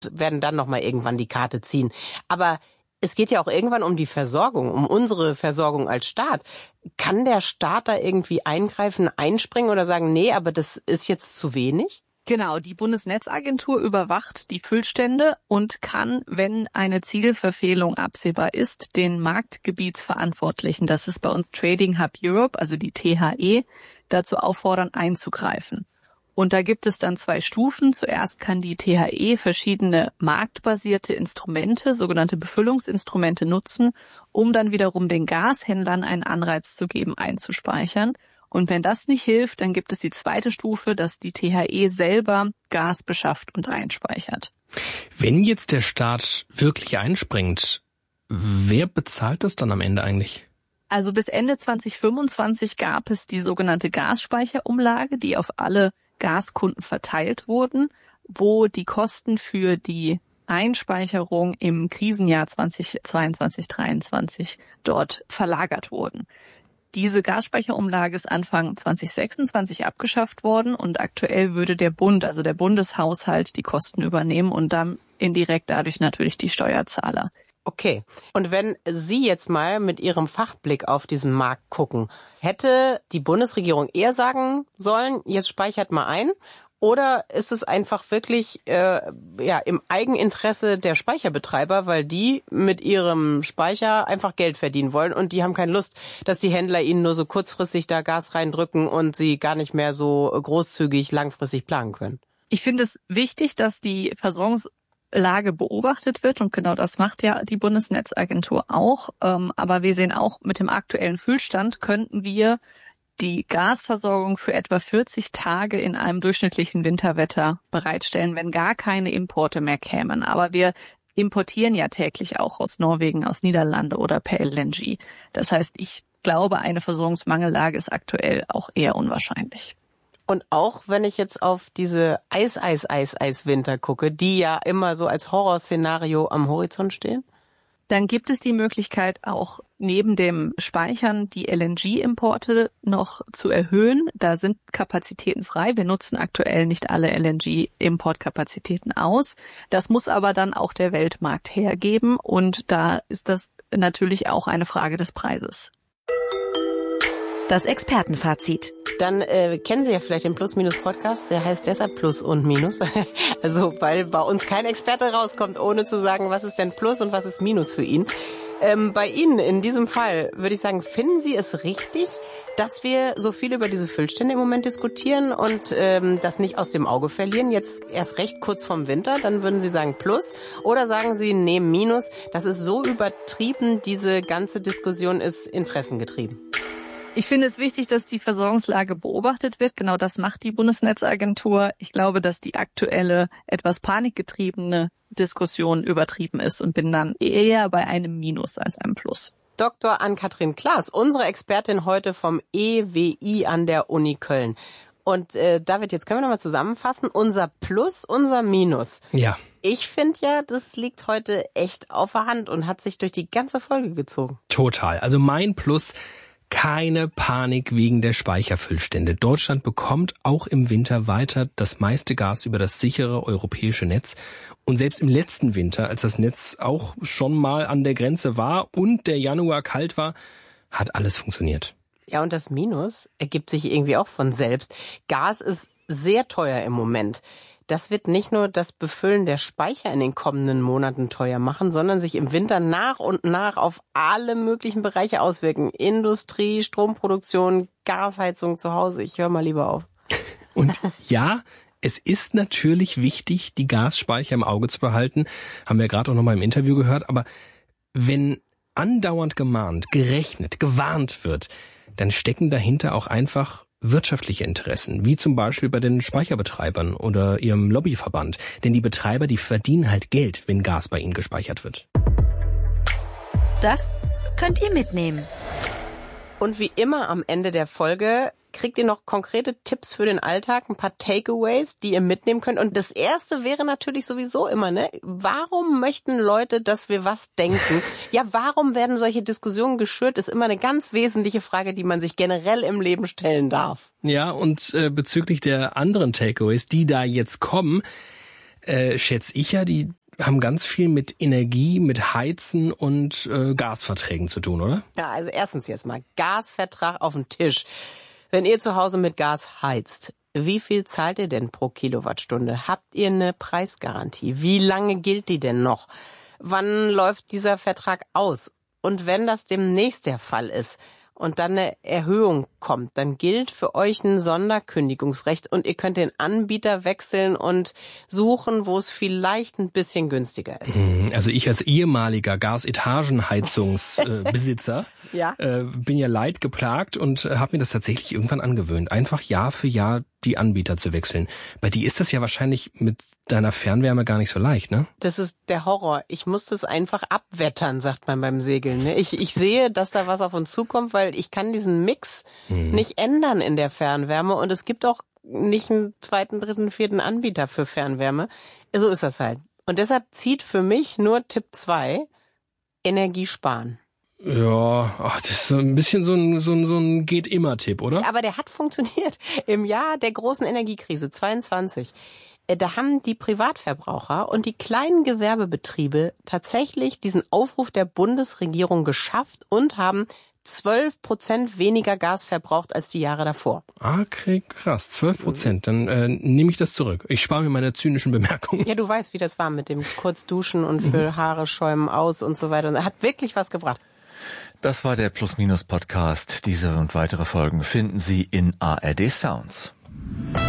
werden dann nochmal irgendwann die Karte ziehen. Aber es geht ja auch irgendwann um die Versorgung, um unsere Versorgung als Staat. Kann der Staat da irgendwie eingreifen, einspringen oder sagen, nee, aber das ist jetzt zu wenig? Genau, die Bundesnetzagentur überwacht die Füllstände und kann, wenn eine Zielverfehlung absehbar ist, den Marktgebietsverantwortlichen, das ist bei uns Trading Hub Europe, also die THE, dazu auffordern, einzugreifen. Und da gibt es dann 2 Stufen. Zuerst kann die THE verschiedene marktbasierte Instrumente, sogenannte Befüllungsinstrumente nutzen, um dann wiederum den Gashändlern einen Anreiz zu geben, einzuspeichern. Und wenn das nicht hilft, dann gibt es die 2. Stufe, dass die THE selber Gas beschafft und einspeichert. Wenn jetzt der Staat wirklich einspringt, wer bezahlt das dann am Ende eigentlich? Also bis Ende 2025 gab es die sogenannte Gasspeicherumlage, die auf alle Gaskunden verteilt wurden, wo die Kosten für die Einspeicherung im Krisenjahr 2022/23 dort verlagert wurden. Diese Gasspeicherumlage ist Anfang 2026 abgeschafft worden und aktuell würde der Bund, also der Bundeshaushalt, die Kosten übernehmen und dann indirekt dadurch natürlich die Steuerzahler. Okay. Und wenn Sie jetzt mal mit Ihrem Fachblick auf diesen Markt gucken, hätte die Bundesregierung eher sagen sollen, jetzt speichert mal ein? Oder ist es einfach wirklich im Eigeninteresse der Speicherbetreiber, weil die mit ihrem Speicher einfach Geld verdienen wollen und die haben keine Lust, dass die Händler ihnen nur so kurzfristig da Gas reindrücken und sie gar nicht mehr so großzügig langfristig planen können? Ich finde es wichtig, dass die Versorgungslage beobachtet wird und genau das macht ja die Bundesnetzagentur auch. Aber wir sehen auch, mit dem aktuellen Füllstand könnten wir die Gasversorgung für etwa 40 Tage in einem durchschnittlichen Winterwetter bereitstellen, wenn gar keine Importe mehr kämen. Aber wir importieren ja täglich auch aus Norwegen, aus Niederlande oder per LNG. Das heißt, ich glaube, eine Versorgungsmangellage ist aktuell auch eher unwahrscheinlich. Und auch wenn ich jetzt auf diese Eis-Winter gucke, die ja immer so als Horrorszenario am Horizont stehen? Dann gibt es die Möglichkeit, auch neben dem Speichern die LNG-Importe noch zu erhöhen. Da sind Kapazitäten frei. Wir nutzen aktuell nicht alle LNG-Importkapazitäten aus. Das muss aber dann auch der Weltmarkt hergeben. Und da ist das natürlich auch eine Frage des Preises. Das Expertenfazit. Dann kennen Sie ja vielleicht den Plus-Minus-Podcast, der heißt deshalb Plus und Minus. Also weil bei uns kein Experte rauskommt, ohne zu sagen, was ist denn Plus und was ist Minus für ihn. Bei Ihnen in diesem Fall würde ich sagen, finden Sie es richtig, dass wir so viel über diese Füllstände im Moment diskutieren und das nicht aus dem Auge verlieren, jetzt erst recht kurz vorm Winter, dann würden Sie sagen Plus oder sagen Sie, nee, Minus, das ist so übertrieben, diese ganze Diskussion ist interessengetrieben. Ich finde es wichtig, dass die Versorgungslage beobachtet wird. Genau das macht die Bundesnetzagentur. Ich glaube, dass die aktuelle, etwas panikgetriebene Diskussion übertrieben ist und bin dann eher bei einem Minus als einem Plus. Dr. Ann-Kathrin Klaas, unsere Expertin heute vom EWI an der Uni Köln. Und David, jetzt können wir nochmal zusammenfassen. Unser Plus, unser Minus. Ja. Ich finde ja, das liegt heute echt auf der Hand und hat sich durch die ganze Folge gezogen. Total. Also mein Plus: keine Panik wegen der Speicherfüllstände. Deutschland bekommt auch im Winter weiter das meiste Gas über das sichere europäische Netz. Und selbst im letzten Winter, als das Netz auch schon mal an der Grenze war und der Januar kalt war, hat alles funktioniert. Ja, und das Minus ergibt sich irgendwie auch von selbst. Gas ist sehr teuer im Moment. Das wird nicht nur das Befüllen der Speicher in den kommenden Monaten teuer machen, sondern sich im Winter nach und nach auf alle möglichen Bereiche auswirken. Industrie, Stromproduktion, Gasheizung zu Hause. Ich höre mal lieber auf. Und ja, es ist natürlich wichtig, die Gasspeicher im Auge zu behalten. Haben wir gerade auch noch mal im Interview gehört. Aber wenn andauernd gemahnt, gerechnet, gewarnt wird, dann stecken dahinter auch einfach wirtschaftliche Interessen, wie zum Beispiel bei den Speicherbetreibern oder ihrem Lobbyverband. Denn die Betreiber, die verdienen halt Geld, wenn Gas bei ihnen gespeichert wird. Das könnt ihr mitnehmen. Und wie immer am Ende der Folge kriegt ihr noch konkrete Tipps für den Alltag, ein paar Takeaways, die ihr mitnehmen könnt. Und das erste wäre natürlich sowieso immer, warum möchten Leute, dass wir was denken? Ja, warum werden solche Diskussionen geschürt? Ist immer eine ganz wesentliche Frage, die man sich generell im Leben stellen darf. Ja, und bezüglich der anderen Takeaways, die da jetzt kommen, schätze ich ja, die haben ganz viel mit Energie, mit Heizen und Gasverträgen zu tun, oder? Ja, also erstens jetzt mal Gasvertrag auf den Tisch. Wenn ihr zu Hause mit Gas heizt, wie viel zahlt ihr denn pro Kilowattstunde? Habt ihr eine Preisgarantie? Wie lange gilt die denn noch? Wann läuft dieser Vertrag aus? Und wenn das demnächst der Fall ist und dann eine Erhöhung kommt, dann gilt für euch ein Sonderkündigungsrecht und ihr könnt den Anbieter wechseln und suchen, wo es vielleicht ein bisschen günstiger ist. Also ich als ehemaliger Gasetagenheizungsbesitzer Ja? bin ja leidgeplagt und habe mir das tatsächlich irgendwann angewöhnt, einfach Jahr für Jahr die Anbieter zu wechseln. Bei dir ist das ja wahrscheinlich mit deiner Fernwärme gar nicht so leicht, ne? Das ist der Horror. Ich muss das einfach abwettern, sagt man beim Segeln. Ne? Ich sehe, dass da was auf uns zukommt, weil ich kann diesen Mix nicht ändern in der Fernwärme und es gibt auch nicht einen zweiten, dritten, vierten Anbieter für Fernwärme. So ist das halt. Und deshalb zieht für mich nur Tipp 2, Energie sparen. Ja, das ist so ein bisschen so ein Geht-immer-Tipp, oder? Aber der hat funktioniert. Im Jahr der großen Energiekrise 22, da haben die Privatverbraucher und die kleinen Gewerbebetriebe tatsächlich diesen Aufruf der Bundesregierung geschafft und haben 12% weniger Gas verbraucht als die Jahre davor. Ah, okay, krass, 12%. Dann nehme ich das zurück. Ich spare mir meine zynischen Bemerkungen. Ja, du weißt, wie das war mit dem Kurzduschen und für Haare schäumen aus und so weiter. Und hat wirklich was gebracht. Das war der Plus-Minus-Podcast. Diese und weitere Folgen finden Sie in ARD Sounds.